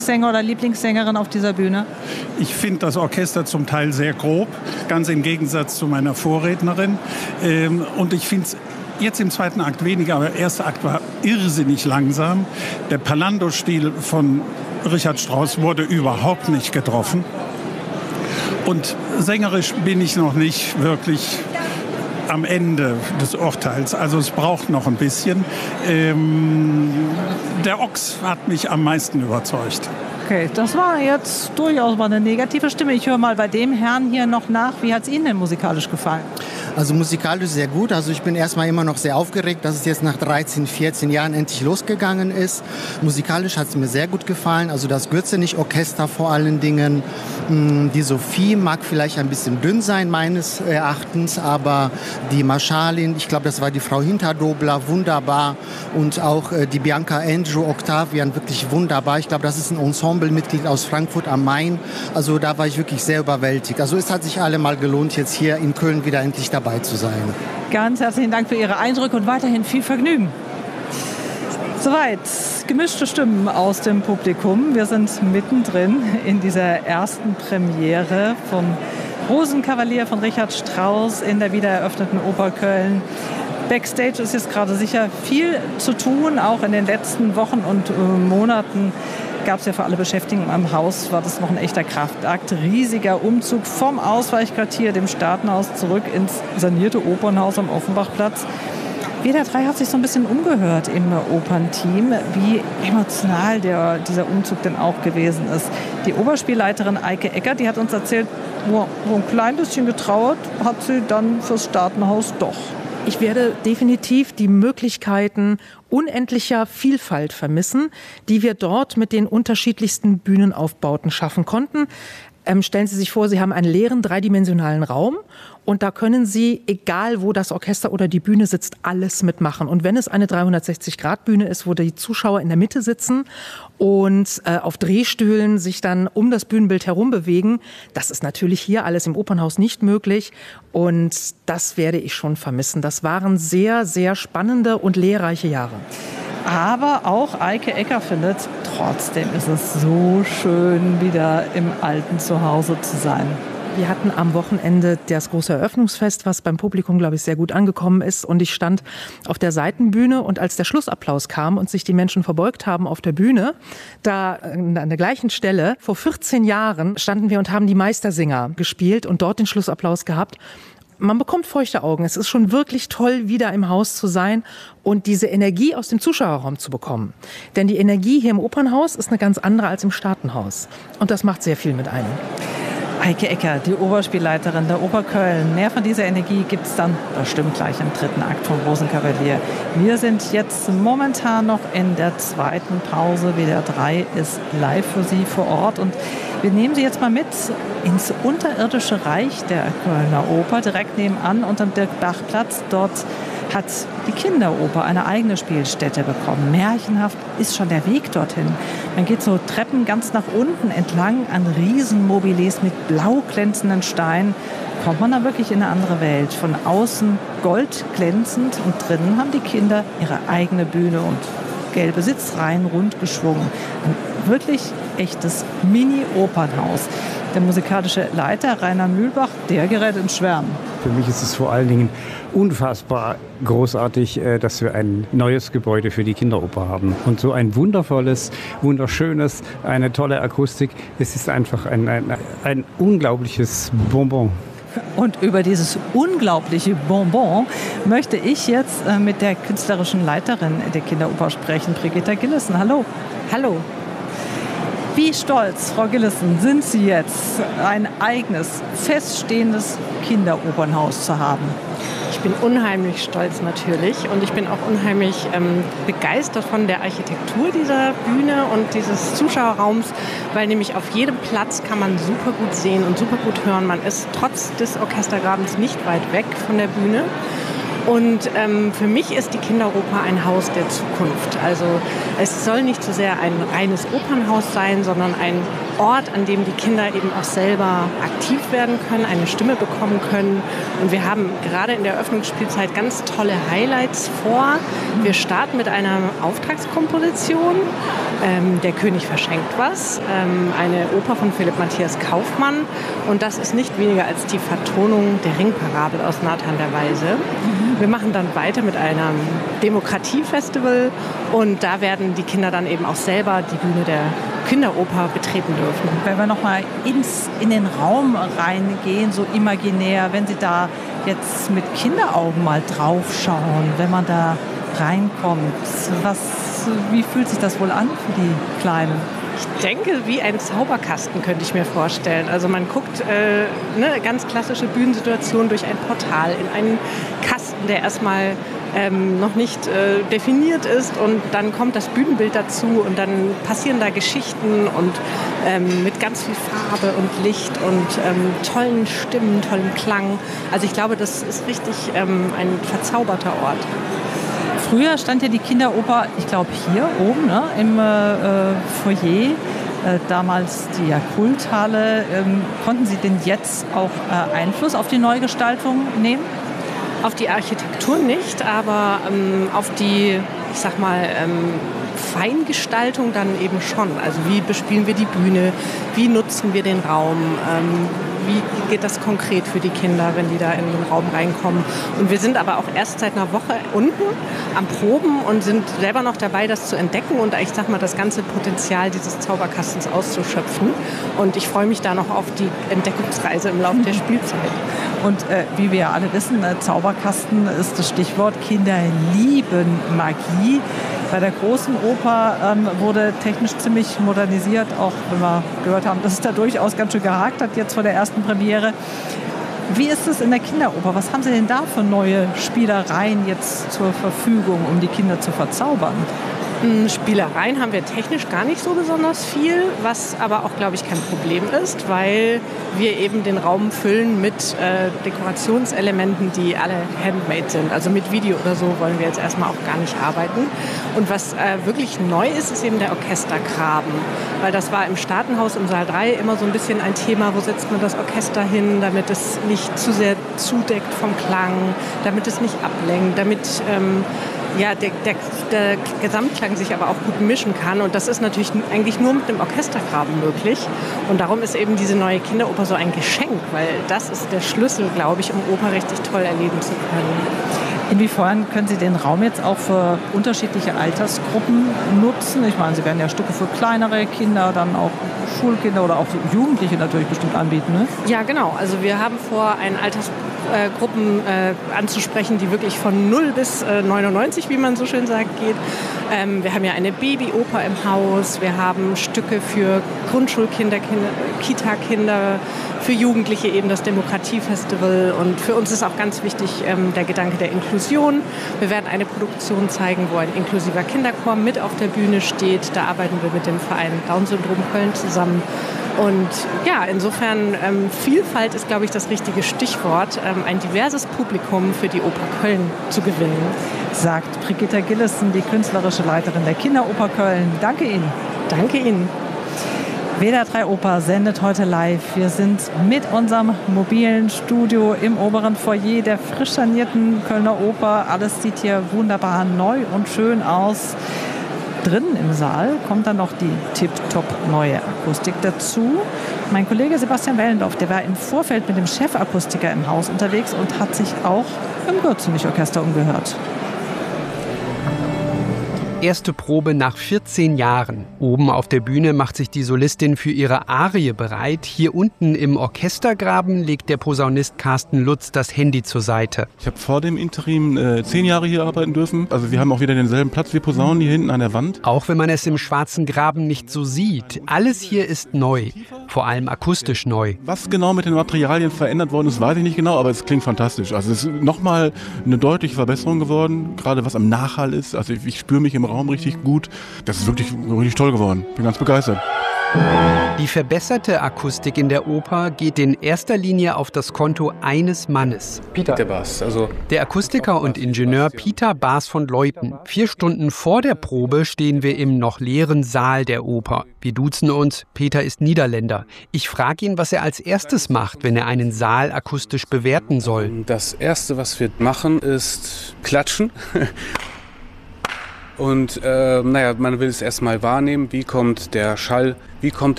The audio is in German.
Sänger oder Lieblingssängerin auf dieser Bühne? Ich finde das Orchester zum Teil sehr grob, ganz im Gegensatz zu meiner Vorrednerin. Und ich finde es jetzt im zweiten Akt weniger, aber der erste Akt war irrsinnig langsam. Der Palando-Stil von Richard Strauss wurde überhaupt nicht getroffen. Und sängerisch bin ich noch nicht wirklich am Ende des Urteils. Also es braucht noch ein bisschen. Der Ochs hat mich am meisten überzeugt. Okay, das war jetzt durchaus mal eine negative Stimme. Ich höre mal bei dem Herrn hier noch nach. Wie hat es Ihnen denn musikalisch gefallen? Also musikalisch sehr gut. Also ich bin erstmal immer noch sehr aufgeregt, dass es jetzt nach 13, 14 Jahren endlich losgegangen ist. Musikalisch hat es mir sehr gut gefallen. Also das Gürzenich-Orchester vor allen Dingen. Die Sophie mag vielleicht ein bisschen dünn sein meines Erachtens, aber die Marschallin, ich glaube, das war die Frau Hinterdobler, wunderbar. Und auch die Bianca Andrew Octavian, wirklich wunderbar. Ich glaube, das ist ein Ensemblemitglied aus Frankfurt am Main. Also da war ich wirklich sehr überwältigt. Also es hat sich allemal gelohnt, jetzt hier in Köln wieder endlich dabei zu sein. Ganz herzlichen Dank für Ihre Eindrücke und weiterhin viel Vergnügen. Soweit gemischte Stimmen aus dem Publikum. Wir sind mittendrin in dieser ersten Premiere vom Rosenkavalier von Richard Strauss in der wiedereröffneten Oper Köln. Backstage ist jetzt gerade sicher viel zu tun. Auch in den letzten Wochen und Monaten gab es ja für alle Beschäftigten am Haus, war das noch ein echter Kraftakt. Riesiger Umzug vom Ausweichquartier, dem Staatenhaus, zurück ins sanierte Opernhaus am Offenbachplatz. WDR 3 hat sich so ein bisschen umgehört im Opernteam, wie emotional dieser Umzug denn auch gewesen ist. Die Oberspielleiterin Eike Ecker, die hat uns erzählt, so ein klein bisschen getrauert hat sie dann fürs Staatenhaus doch. Ich werde definitiv die Möglichkeiten unendlicher Vielfalt vermissen, die wir dort mit den unterschiedlichsten Bühnenaufbauten schaffen konnten. Stellen Sie sich vor, Sie haben einen leeren dreidimensionalen Raum und da können Sie, egal wo das Orchester oder die Bühne sitzt, alles mitmachen. Und wenn es eine 360-Grad-Bühne ist, wo die Zuschauer in der Mitte sitzen und auf Drehstühlen sich dann um das Bühnenbild herum bewegen, das ist natürlich hier alles im Opernhaus nicht möglich und das werde ich schon vermissen. Das waren sehr, sehr spannende und lehrreiche Jahre. Aber auch Eike Ecker findet, trotzdem ist es so schön, wieder im alten Zuhause zu sein. Wir hatten am Wochenende das große Eröffnungsfest, was beim Publikum, glaube ich, sehr gut angekommen ist. Und ich stand auf der Seitenbühne und als der Schlussapplaus kam und sich die Menschen verbeugt haben auf der Bühne, da an der gleichen Stelle, vor 14 Jahren standen wir und haben die Meistersinger gespielt und dort den Schlussapplaus gehabt. Man bekommt feuchte Augen. Es ist schon wirklich toll, wieder im Haus zu sein und diese Energie aus dem Zuschauerraum zu bekommen. Denn die Energie hier im Opernhaus ist eine ganz andere als im Staatenhaus. Und das macht sehr viel mit einem. Eike Ecker, die Oberspielleiterin der Oper Köln. Mehr von dieser Energie gibt es dann bestimmt gleich im dritten Akt vom Rosenkavalier. Wir sind jetzt momentan noch in der zweiten Pause. WDR 3 ist live für Sie vor Ort und wir nehmen Sie jetzt mal mit ins unterirdische Reich der Kölner Oper, direkt nebenan unterm Dirk-Bach-Platz. Dort hat die Kinderoper eine eigene Spielstätte bekommen. Märchenhaft ist schon der Weg dorthin. Man geht so Treppen ganz nach unten entlang an Riesenmobiles mit blau glänzenden Steinen. Kommt man da wirklich in eine andere Welt. Von außen goldglänzend und drinnen haben die Kinder ihre eigene Bühne und gelbe Sitzreihen rund geschwungen. Ein wirklich echtes Mini-Opernhaus. Der musikalische Leiter Rainer Mühlbach, der gerät ins Schwärmen. Für mich ist es vor allen Dingen unfassbar großartig, dass wir ein neues Gebäude für die Kinderoper haben. Und so ein wundervolles, wunderschönes, eine tolle Akustik. Es ist einfach ein unglaubliches Bonbon. Und über dieses unglaubliche Bonbon möchte ich jetzt mit der künstlerischen Leiterin der Kinderoper sprechen, Brigitta Gillessen. Hallo. Hallo. Wie stolz, Frau Gillessen, sind Sie jetzt, ein eigenes, feststehendes Kinderopernhaus zu haben? Ich bin unheimlich stolz natürlich und ich bin auch unheimlich begeistert von der Architektur dieser Bühne und dieses Zuschauerraums, weil nämlich auf jedem Platz kann man super gut sehen und super gut hören. Man ist trotz des Orchestergrabens nicht weit weg von der Bühne. Und für mich ist die Kinderoper ein Haus der Zukunft. Also es soll nicht so sehr ein reines Opernhaus sein, sondern ein Ort, an dem die Kinder eben auch selber aktiv werden können, eine Stimme bekommen können. Und wir haben gerade in der Eröffnungsspielzeit ganz tolle Highlights vor. Wir starten mit einer Auftragskomposition, Der König verschenkt was, eine Oper von Philipp Matthias Kaufmann. Und das ist nicht weniger als die Vertonung der Ringparabel aus Nathan der Weise. Wir machen dann weiter mit einem Demokratiefestival und da werden die Kinder dann eben auch selber die Bühne der Kinderoper betreten dürfen. Wenn wir nochmal in den Raum reingehen, so imaginär, wenn Sie da jetzt mit Kinderaugen mal drauf schauen, wenn man da reinkommt, wie fühlt sich das wohl an für die Kleinen? Ich denke, wie ein Zauberkasten könnte ich mir vorstellen. Also man guckt eine ganz klassische Bühnensituation durch ein Portal in einen Kasten, der erstmal noch nicht definiert ist und dann kommt das Bühnenbild dazu und dann passieren da Geschichten und mit ganz viel Farbe und Licht und tollen Stimmen, tollem Klang. Also ich glaube, das ist richtig ein verzauberter Ort. Früher stand ja die Kinderoper, ich glaube hier oben, ne, im Foyer, damals die Kulthalle. Konnten Sie denn jetzt auch Einfluss auf die Neugestaltung nehmen? Auf die Architektur nicht, aber auf die, ich sag mal, Feingestaltung dann eben schon. Also wie bespielen wir die Bühne, wie nutzen wir den Raum, wie geht das konkret für die Kinder, wenn die da in den Raum reinkommen. Und wir sind aber auch erst seit einer Woche unten am Proben und sind selber noch dabei, das zu entdecken und ich sag mal, das ganze Potenzial dieses Zauberkastens auszuschöpfen. Und ich freue mich da noch auf die Entdeckungsreise im Laufe der Spielzeit. Und wie wir alle wissen, Zauberkasten ist das Stichwort. Kinder lieben Magie. Bei der großen Oper wurde technisch ziemlich modernisiert, auch wenn wir gehört haben, dass es da durchaus ganz schön gehakt hat jetzt vor der ersten Premiere. Wie ist es in der Kinderoper? Was haben Sie denn da für neue Spielereien jetzt zur Verfügung, um die Kinder zu verzaubern? Spielereien haben wir technisch gar nicht so besonders viel, was aber auch, glaube ich, kein Problem ist, weil wir eben den Raum füllen mit Dekorationselementen, die alle handmade sind. Also mit Video oder so wollen wir jetzt erstmal auch gar nicht arbeiten. Und was wirklich neu ist, ist eben der Orchestergraben, weil das war im Staatenhaus im Saal 3 immer so ein bisschen ein Thema, wo setzt man das Orchester hin, damit es nicht zu sehr zudeckt vom Klang, damit es nicht ablenkt, damit der Gesamtklang sich aber auch gut mischen kann. Und das ist natürlich eigentlich nur mit dem Orchestergraben möglich. Und darum ist eben diese neue Kinderoper so ein Geschenk, weil das ist der Schlüssel, glaube ich, um Oper richtig toll erleben zu können. Inwiefern können Sie den Raum jetzt auch für unterschiedliche Altersgruppen nutzen? Ich meine, Sie werden ja Stücke für kleinere Kinder, dann auch Schulkinder oder auch Jugendliche natürlich bestimmt anbieten, ne? Ja, genau. Also wir haben vor, ein Altersgruppen anzusprechen, die wirklich von 0 bis 99, wie man so schön sagt, geht. Wir haben ja eine Babyoper im Haus. Wir haben Stücke für Grundschulkinder, Kita-Kinder, für Jugendliche eben das Demokratiefestival. Und für uns ist auch ganz wichtig der Gedanke der Inklusion. Wir werden eine Produktion zeigen, wo ein inklusiver Kinderchor mit auf der Bühne steht. Da arbeiten wir mit dem Verein Down-Syndrom Köln zusammen. Und ja, insofern Vielfalt ist, glaube ich, das richtige Stichwort, ein diverses Publikum für die Oper Köln zu gewinnen. Sagt Brigitta Gillessen, die künstlerische Leiterin der Kinderoper Köln. Danke Ihnen. Danke Ihnen. WDR 3 Oper sendet heute live. Wir sind mit unserem mobilen Studio im oberen Foyer der frisch sanierten Kölner Oper. Alles sieht hier wunderbar neu und schön aus. Drinnen im Saal kommt dann noch die tipptopp neue Akustik dazu. Mein Kollege Sebastian Wellendorf, der war im Vorfeld mit dem Chefakustiker im Haus unterwegs und hat sich auch im Gürzenich-Orchester umgehört. Erste Probe nach 14 Jahren. Oben auf der Bühne macht sich die Solistin für ihre Arie bereit. Hier unten im Orchestergraben legt der Posaunist Carsten Lutz das Handy zur Seite. Ich habe vor dem Interim 10 Jahre hier arbeiten dürfen. Also wir haben auch wieder denselben Platz wie Posaunen hier hinten an der Wand. Auch wenn man es im Schwarzen Graben nicht so sieht. Alles hier ist neu. Vor allem akustisch neu. Was genau mit den Materialien verändert worden ist, weiß ich nicht genau, aber es klingt fantastisch. Also es ist nochmal eine deutliche Verbesserung geworden, gerade was am Nachhall ist. Also ich spüre mich im Raum richtig gut. Das ist wirklich toll geworden. Bin ganz begeistert. Die verbesserte Akustik in der Oper geht in erster Linie auf das Konto eines Mannes. Peter Baas. Der Akustiker und Ingenieur Peter Baas von Leuten. 4 Stunden vor der Probe stehen wir im noch leeren Saal der Oper. Wir duzen uns, Peter ist Niederländer. Ich frage ihn, was er als erstes macht, wenn er einen Saal akustisch bewerten soll. Das Erste, was wir machen, ist klatschen. Und man will es erstmal wahrnehmen, wie kommt der Schall, wie kommt